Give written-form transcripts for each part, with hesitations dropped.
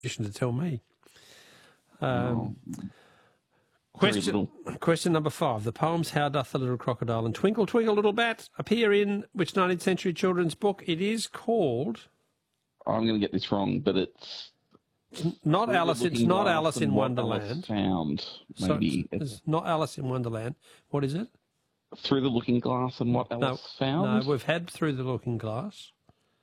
to tell me. Oh, Question number 5. The poems How Doth the Little Crocodile and Twinkle, Twinkle, Little Bat appear in which 19th century children's book? It is called... I'm going to get this wrong, but it's not Alice. It's not Alice in Wonderland. Found, maybe. So it's not Alice in Wonderland. What is it? Through the Looking Glass and What Alice Found? No, we've had Through the Looking Glass.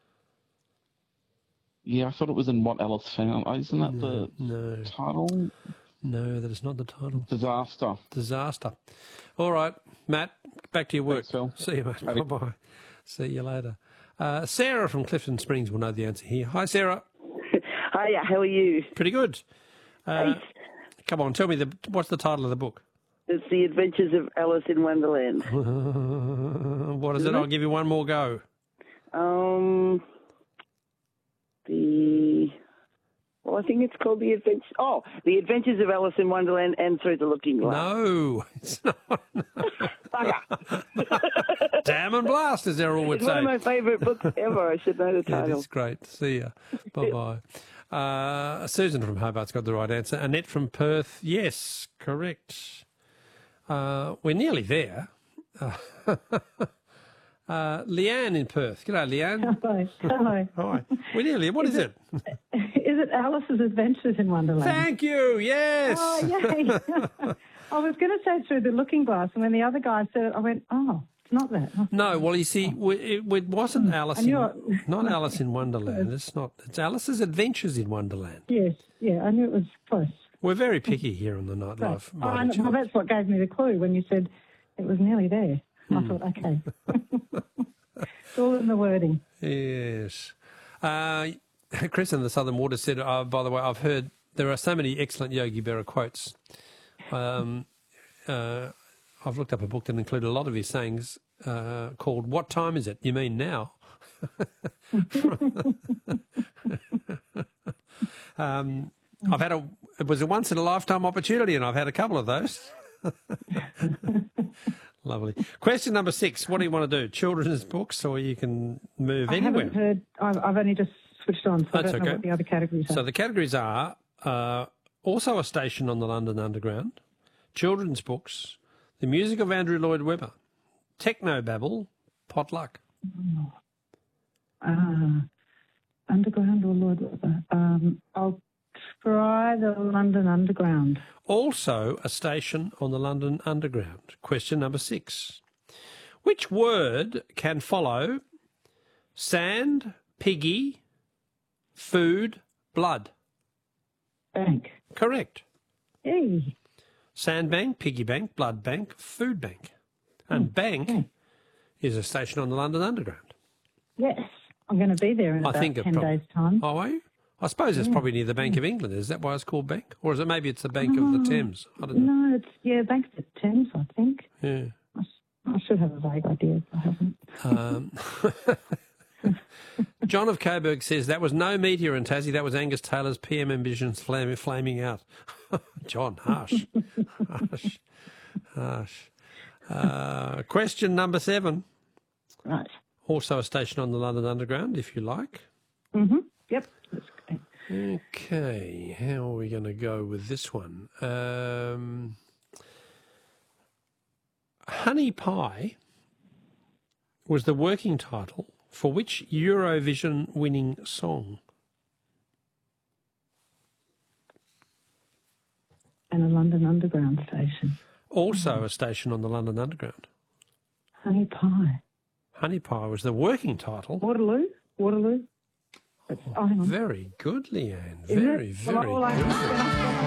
Yeah, I thought it was in What Alice Found. Isn't that the title? No, that is not the title. Disaster. All right, Matt, back to your work. Thanks, Phil. See you, mate. Bye-bye. See you later. Sarah from Clifton Springs will know the answer here. Hi, Sarah. Hiya, how are you? Pretty good. Come on, tell me, what's the title of the book? It's The Adventures of Alice in Wonderland. What is it? I'll give you one more go. I think it's called The Adventures of Alice in Wonderland and Through the Looking Glass. No, it's not. Damn and blast, as Errol would say. It's one of my favourite books ever. I should know the title. That's great. See ya. Bye-bye. Susan from Hobart's got the right answer. Annette from Perth, yes, correct. We're nearly there. Leanne in Perth. G'day, Leanne. Hello. Hi. We're nearly. What is it? Is it Alice's Adventures in Wonderland? Thank you. Yes. Oh, yay. I was going to say Through the Looking Glass, and when the other guy said it, I went, oh, it's not that. No, well, you see, it wasn't Alice. Not Alice in Wonderland. It's not. It's Alice's Adventures in Wonderland. Yes. Yeah, I knew it was close. We're very picky here on the Nightlife. Right. Well, that's what gave me the clue when you said it was nearly there. I thought, okay. It's all in the wording. Yes. Chris in the Southern Waters said, by the way, I've heard there are so many excellent Yogi Berra quotes. I've looked up a book that included a lot of his sayings called What Time Is It? You Mean Now? It was a once-in-a-lifetime opportunity, and I've had a couple of those. Lovely. Question number 6. What do you want to do? Children's books, or you can move anywhere? I haven't heard. I've only just switched on, so That's I don't know what the other categories are. So the categories are also a station on the London Underground, children's books, the music of Andrew Lloyd Webber, technobabble, potluck. Underground or Lloyd Webber? I'll try the London Underground. Also a station on the London Underground. Question number 6. Which word can follow sand, piggy, food, blood? Bank. Correct. Hey. Sand bank, piggy bank, blood bank, food bank. And bank is a station on the London Underground. Yes. I'm going to be there in about 10 days' time. Oh, are you? I suppose it's probably near the Bank of England. Is that why it's called Bank? Or is it maybe it's the Bank of the Thames? I don't know. No, it's, Bank of the Thames, I think. Yeah. I should have a vague idea, but I haven't. John of Coburg says, that was no meteor in Tassie, that was Angus Taylor's PM ambitions flaming out. John, harsh. Harsh. Question number 7. Right. Also a station on the London Underground, if you like. Mm-hmm. Yep. That's great. Okay, how are we going to go with this one? Honey Pie was the working title for which Eurovision winning song? And a London Underground station. Also a station on the London Underground. Honey Pie. Honey Pie was the working title. Waterloo? Very good, Leanne. Very good.